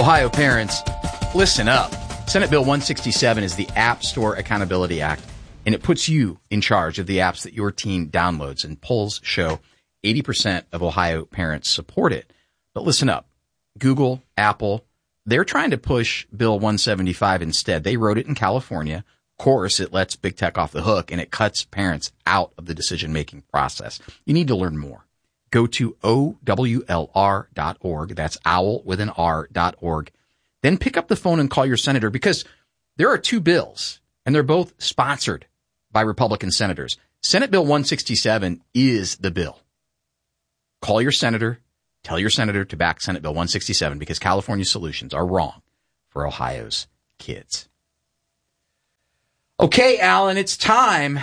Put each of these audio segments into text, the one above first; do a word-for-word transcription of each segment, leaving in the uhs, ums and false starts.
Ohio parents, listen up. Senate Bill one sixty-seven is the App Store Accountability Act, and it puts you in charge of the apps that your teen downloads, and polls show eighty percent of Ohio parents support it. But listen up. Google, Apple, they're trying to push Bill one seventy-five instead. They wrote it in California. Of course, it lets big tech off the hook, and it cuts parents out of the decision-making process. You need to learn more. Go to O W L R dot org. That's owl with an R dot org. Then pick up the phone and call your senator, because there are two bills, and they're both sponsored by Republican senators. Senate Bill one sixty-seven is the bill. Call your senator. Tell your senator to back Senate Bill one sixty-seven, because California's solutions are wrong for Ohio's kids. Okay, Alan, it's time.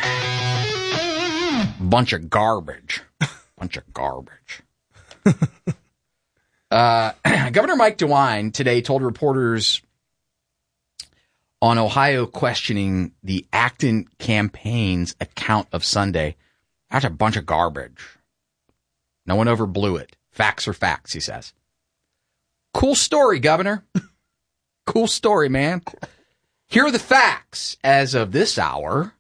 Bunch of garbage. Bunch of garbage. uh, Governor Mike DeWine today told reporters on Ohio questioning the Acton campaign's account of Sunday, that's a bunch of garbage. No one overblew it. Facts are facts, he says. Cool story, Governor. Cool story, man. Here are the facts as of this hour.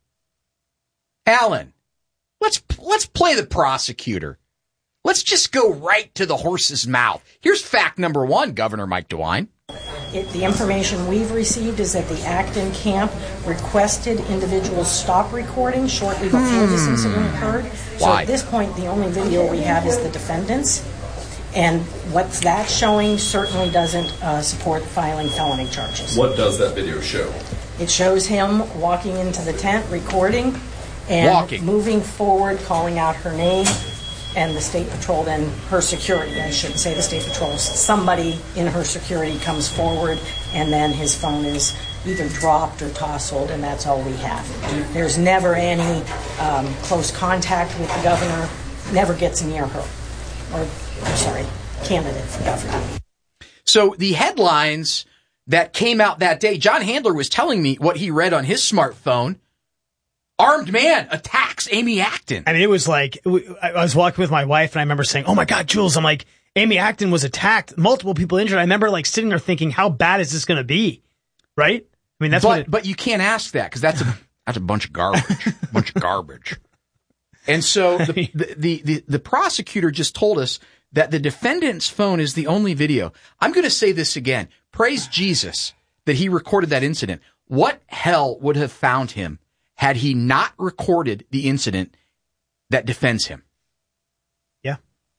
Alan, let's let's play the prosecutor. Let's just go right to the horse's mouth. Here's fact number one, Governor Mike DeWine. It, the information we've received is that the Acton camp requested individuals stop recording shortly before hmm. this incident occurred. So Why? At this point, the only video we have is the defendants. And what that's showing certainly doesn't uh, support filing felony charges. What does that video show? It shows him walking into the tent, recording, and walking. moving forward, calling out her name, and the State Patrol, then her security. I shouldn't say the State Patrol. Somebody in her security comes forward, and then his phone is either dropped or tousled, and that's all we have. There's never any um, close contact with the governor, never gets near her. Or, I'm sorry, candidate for governor. So the headlines that came out that day, John Handler was telling me what he read on his smartphone. Armed man attacks Amy Acton. I mean, it was like, I was walking with my wife, and I remember saying, oh my God, Jules, I'm like, Amy Acton was attacked, multiple people injured. I remember like sitting there thinking, how bad is this going to be? Right? I mean, that's but, what it, but you can't ask that, because that's a, that's a bunch of garbage, a bunch of garbage. And so the, the, the, the, the prosecutor just told us that the defendant's phone is the only video. I'm going to say this again. Praise Jesus that he recorded that incident. What hell would have found him had he not recorded the incident that defends him? Yeah.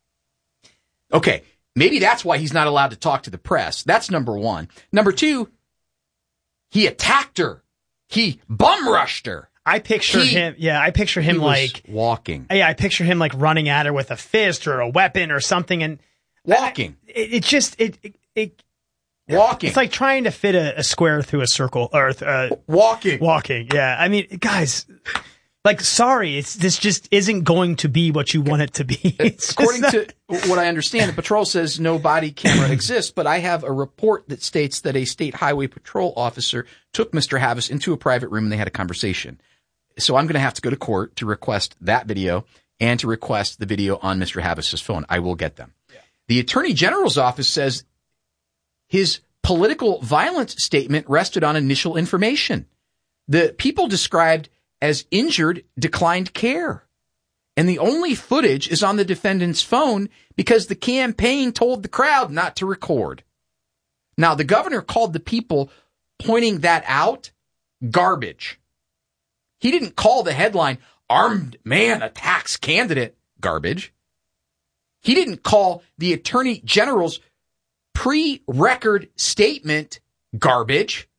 Okay. Maybe that's why he's not allowed to talk to the press. That's number one. Number two, he attacked her. He bum rushed her. I picture he, him, yeah, I picture him like walking. Yeah, I picture him like running at her with a fist or a weapon or something, and walking. I, it, it just it, it it walking. It's like trying to fit a, a square through a circle, or uh, walking. Walking. Yeah, I mean, guys, like, sorry, it's this just isn't going to be what you want it to be. It's According not... to what I understand, the patrol says no body camera exists, but I have a report that states that a state highway patrol officer took Mister Havas into a private room and they had a conversation. So I'm going to have to go to court to request that video and to request the video on Mister Havas's phone. I will get them. Yeah. The Attorney General's office says his political violence statement rested on initial information. The people described as injured declined care. And the only footage is on the defendant's phone because the campaign told the crowd not to record. Now, the governor called the people pointing that out garbage. He didn't call the headline, armed man attacks candidate, garbage. He didn't call the Attorney General's pre-record statement garbage.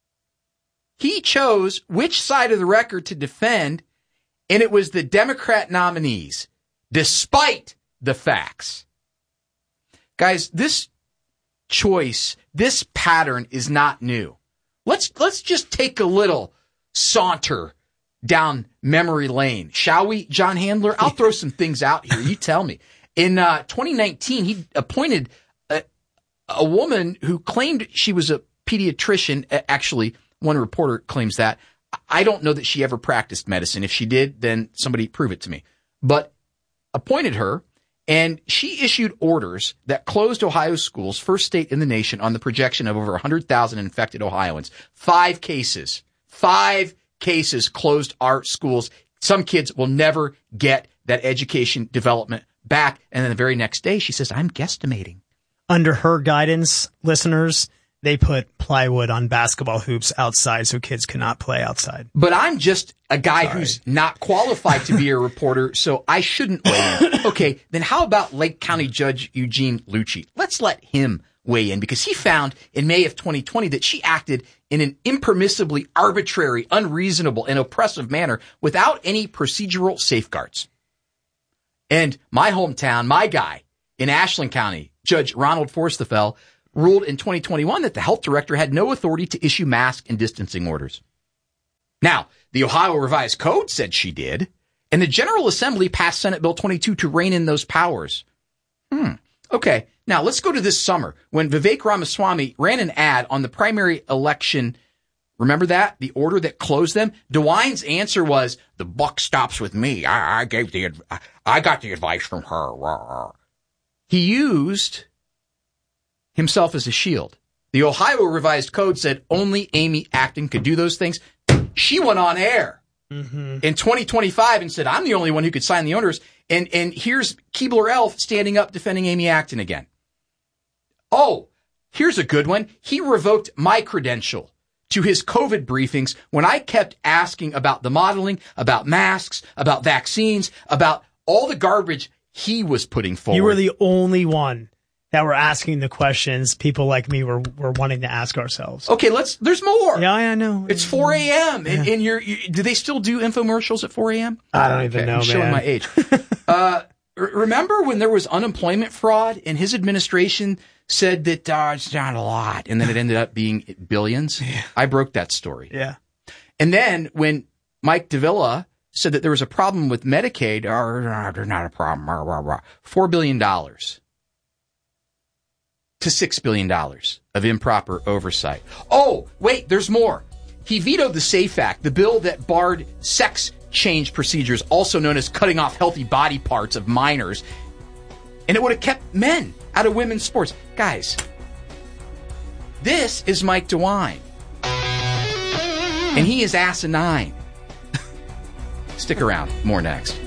He chose which side of the record to defend, and it was the Democrat nominees, despite the facts. Guys, this choice, this pattern is not new. Let's let's just take a little saunter down memory lane, shall we, John Handler? I'll throw some things out here. You tell me. In uh, twenty nineteen, he appointed a, a woman who claimed she was a pediatrician. Actually, one reporter claims that. I don't know that she ever practiced medicine. If she did, then somebody prove it to me. But appointed her, And she issued orders that closed Ohio schools, first state in the nation, on the projection of over one hundred thousand infected Ohioans. Five cases. Five cases closed our schools. Some kids will never get that education development back. And then the very next day, she says, I'm guesstimating. Under her guidance, listeners, they put plywood on basketball hoops outside so kids cannot play outside. But I'm just a guy Sorry. who's not qualified to be a reporter, so I shouldn't weigh in. Okay, then how about Lake County Judge Eugene Lucci? Let's let him weigh in, because he found in May of twenty twenty that she acted in an impermissibly arbitrary, unreasonable, and oppressive manner without any procedural safeguards. And my hometown, my guy in Ashland County, Judge Ronald Forstafel, ruled in twenty twenty-one that the health director had no authority to issue mask and distancing orders. Now, the Ohio Revised Code said she did, and the General Assembly passed Senate Bill twenty-two to rein in those powers. Hmm. Okay, now let's go to this summer when Vivek Ramaswamy ran an ad on the primary election. Remember that? The order that closed them? DeWine's answer was, the buck stops with me. I, I gave the, I got the advice from her. He used himself as a shield. The Ohio Revised Code said only Amy Acton could do those things. She went on air mm-hmm. in twenty twenty-five and said, I'm the only one who could sign the orders. And, and here's Keebler-Elf standing up defending Amy Acton again. Oh, here's a good one. He revoked my credential to his COVID briefings when I kept asking about the modeling, about masks, about vaccines, about all the garbage he was putting forward. You were the only one that were asking the questions people like me were, were wanting to ask ourselves. Okay, let's, there's more. Yeah, I know. It's four a.m. Yeah. And, and you're, you, do they still do infomercials at four a.m.? I don't even okay, know, I'm man. showing my age. uh, r- remember when there was unemployment fraud and his administration said that uh, it's not a lot, and then it ended up being billions? Yeah. I broke that story. Yeah. And then when Mike Davila said that there was a problem with Medicaid, or there's not a problem, four billion dollars to six billion dollars of improper oversight. Oh, wait, there's more. He vetoed the SAFE Act, the bill that barred sex change procedures, also known as cutting off healthy body parts of minors. And it would have kept men out of women's sports. Guys, this is Mike DeWine. And he is asinine. Stick around. More next.